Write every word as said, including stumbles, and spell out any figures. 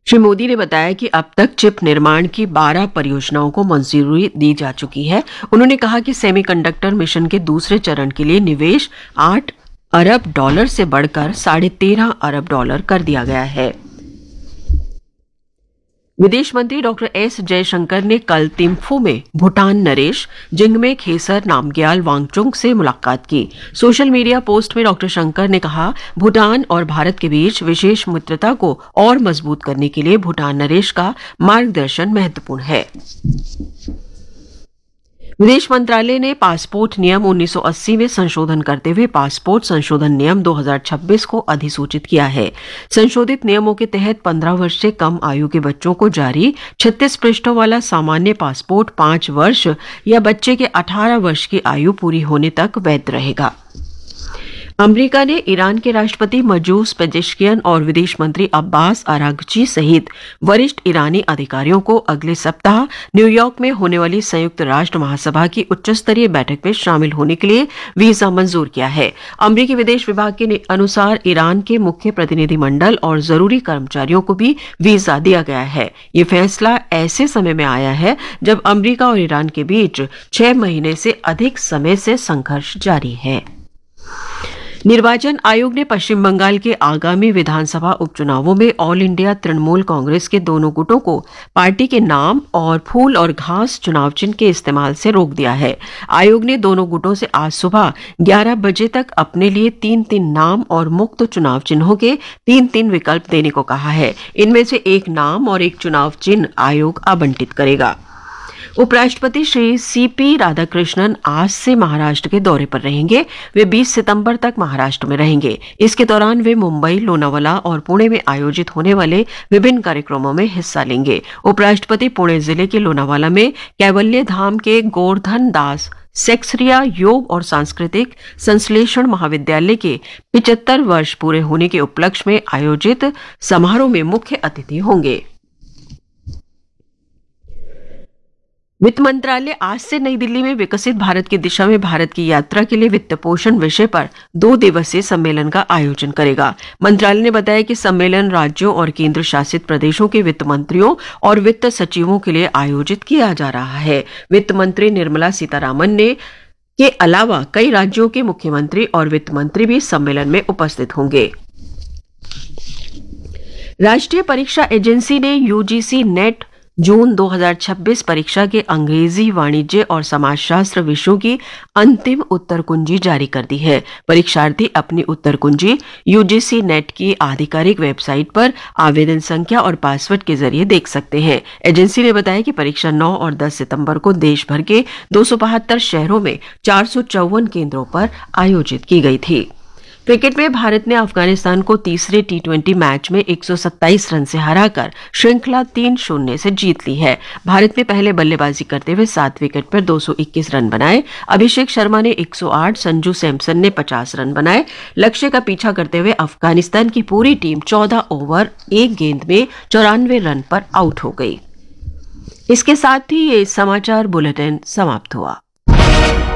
श्री मोदी ने बताया कि अब तक चिप निर्माण की बारह परियोजनाओं को मंजूरी दी जा चुकी है। उन्होंने कहा कि सेमीकंडक्टर मिशन के दूसरे चरण के लिए निवेश आठ अरब डॉलर से बढ़कर साढ़े तेरह अरब डॉलर कर दिया गया है। विदेश मंत्री डॉक्टर एस जयशंकर ने कल थिम्फू में भूटान नरेश जिंगमे खेसर नामग्याल वांगचुक से मुलाकात की। सोशल मीडिया पोस्ट में डॉक्टर शंकर ने कहा, भूटान और भारत के बीच विशेष मित्रता को और मजबूत करने के लिए भूटान नरेश का मार्गदर्शन महत्वपूर्ण है। विदेश मंत्रालय ने पासपोर्ट नियम उन्नीस सौ अस्सी में संशोधन करते हुए पासपोर्ट संशोधन नियम दो हज़ार छब्बीस को अधिसूचित किया है। संशोधित नियमों के तहत पंद्रह वर्ष से कम आयु के बच्चों को जारी छत्तीस पृष्ठों वाला सामान्य पासपोर्ट पांच वर्ष या बच्चे के अठारह वर्ष की आयु पूरी होने तक वैध रहेगा। अमेरिका ने ईरान के राष्ट्रपति मजूद पेजेश्कियन और विदेश मंत्री अब्बास अरागची सहित वरिष्ठ ईरानी अधिकारियों को अगले सप्ताह न्यूयॉर्क में होने वाली संयुक्त राष्ट्र महासभा की उच्चस्तरीय बैठक में शामिल होने के लिए वीजा मंजूर किया है। अमेरिकी विदेश विभाग के अनुसार ईरान के मुख्य प्रतिनिधिमंडल और जरूरी कर्मचारियों को भी वीजा दिया गया है। ये फैसला ऐसे समय में आया है जब अमेरिका और ईरान के बीच छह महीने से अधिक समय से संघर्ष जारी है। निर्वाचन आयोग ने पश्चिम बंगाल के आगामी विधानसभा उपचुनावों में ऑल इंडिया तृणमूल कांग्रेस के दोनों गुटों को पार्टी के नाम और फूल और घास चुनाव चिन्ह के इस्तेमाल से रोक दिया है। आयोग ने दोनों गुटों से आज सुबह ग्यारह बजे तक अपने लिए तीन तीन नाम और मुक्त चुनाव चिन्हों के तीन तीन विकल्प देने को कहा है। इनमें से एक नाम और एक चुनाव चिन्ह आयोग आवंटित करेगा। उपराष्ट्रपति श्री सीपी राधाकृष्णन आज से महाराष्ट्र के दौरे पर रहेंगे। वे बीस सितंबर तक महाराष्ट्र में रहेंगे। इसके दौरान वे मुंबई, लोनावाला और पुणे में आयोजित होने वाले विभिन्न कार्यक्रमों में हिस्सा लेंगे। उपराष्ट्रपति पुणे जिले के लोनावाला में कैवल्य धाम के गोवर्धन दास सेक्सरिया योग और सांस्कृतिक संश्लेषण महाविद्यालय के पिचहत्तर वर्ष पूरे होने के उपलक्ष्य में आयोजित समारोह में मुख्य अतिथि होंगे। वित्त मंत्रालय आज से नई दिल्ली में विकसित भारत की दिशा में भारत की यात्रा के लिए वित्त पोषण विषय पर दो दिवसीय सम्मेलन का आयोजन करेगा। मंत्रालय ने बताया कि सम्मेलन राज्यों और केंद्र शासित प्रदेशों के वित्त मंत्रियों और वित्त सचिवों के लिए आयोजित किया जा रहा है। वित्त मंत्री निर्मला सीतारामन ने के अलावा कई राज्यों के मुख्यमंत्री और वित्त मंत्री भी सम्मेलन में उपस्थित होंगे। राष्ट्रीय परीक्षा एजेंसी ने यूजीसी नेट जून दो हज़ार छब्बीस परीक्षा के अंग्रेजी, वाणिज्य और समाजशास्त्र विषयों की अंतिम उत्तर कुंजी जारी कर दी है। परीक्षार्थी अपनी उत्तर कुंजी यूजीसी नेट की आधिकारिक वेबसाइट पर आवेदन संख्या और पासवर्ड के जरिए देख सकते हैं। एजेंसी ने बताया कि परीक्षा नौ और दस सितंबर को देश भर के दो सौ बहत्तर शहरों में चार सौ चौवन केंद्रों पर आयोजित की गई थी। क्रिकेट में भारत ने अफगानिस्तान को तीसरे टी ट्वेंटी मैच में एक सौ सत्ताईस रन से हराकर श्रृंखला तीन शून्य से जीत ली है। भारत ने पहले बल्लेबाजी करते हुए सात विकेट पर दो सौ इक्कीस रन बनाए। अभिषेक शर्मा ने एक सौ आठ, संजू सैमसन ने पचास रन बनाए। लक्ष्य का पीछा करते हुए अफगानिस्तान की पूरी टीम चौदह ओवर एक गेंद में चौरानवे रन पर आउट हो गई। इसके साथ ही ये समाचार बुलेटिन समाप्त हुआ।